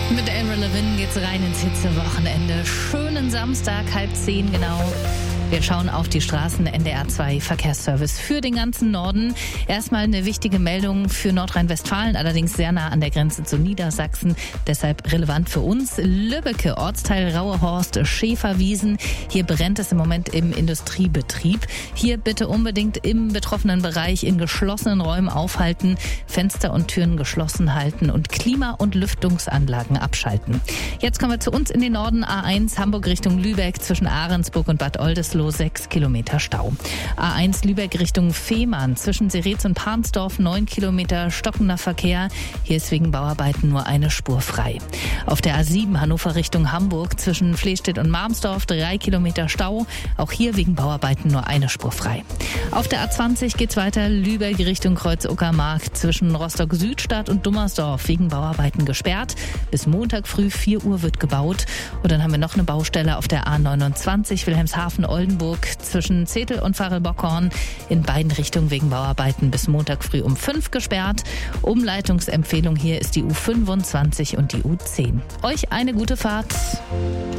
Mit Avril Lavigne geht's rein ins Hitzewochenende. Schönen Samstag, 9:30 genau. Wir schauen auf die Straßen. NDR 2 Verkehrsservice für den ganzen Norden. Erstmal eine wichtige Meldung für Nordrhein-Westfalen, allerdings sehr nah an der Grenze zu Niedersachsen, deshalb relevant für uns. Lübbecke, Ortsteil Rauehorst, Schäferwiesen. Hier brennt es im Moment im Industriebetrieb. Hier bitte unbedingt im betroffenen Bereich in geschlossenen Räumen aufhalten, Fenster und Türen geschlossen halten und Klima- und Lüftungsanlagen abschalten. Jetzt kommen wir zu uns in den Norden. A1 Hamburg Richtung Lübeck zwischen Ahrensburg und Bad Oldesloe 6 Kilometer Stau. A1 Lübeck Richtung Fehmarn zwischen Seretz und Pansdorf 9 Kilometer stockender Verkehr. Hier ist wegen Bauarbeiten nur eine Spur frei. Auf der A7 Hannover Richtung Hamburg zwischen Flestedt und Marmsdorf 3 Kilometer Stau. Auch hier wegen Bauarbeiten nur eine Spur frei. Auf der A20 geht's weiter Lübeck Richtung Kreuz-Uckermark zwischen Rostock-Südstadt und Dummersdorf wegen Bauarbeiten gesperrt. Bis Montag früh 4 Uhr wird gebaut. Und dann haben wir noch eine Baustelle auf der A29 Wilhelmshaven-Oldenburg zwischen Zetel und Varel-Bockhorn in beiden Richtungen wegen Bauarbeiten bis Montag früh um 5 gesperrt. Umleitungsempfehlung hier ist die U25 und die U10. Euch eine gute Fahrt.